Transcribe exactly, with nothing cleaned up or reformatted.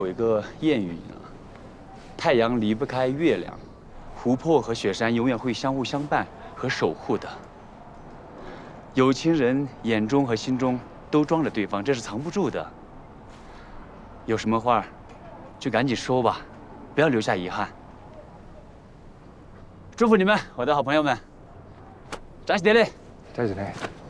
有一个谚语呢，太阳离不开月亮，湖泊和雪山永远会相互相伴和守护的。有情人眼中和心中都装着对方，这是藏不住的。有什么话，就赶紧说吧，不要留下遗憾。祝福你们，我的好朋友们，扎西德勒， 扎西德勒。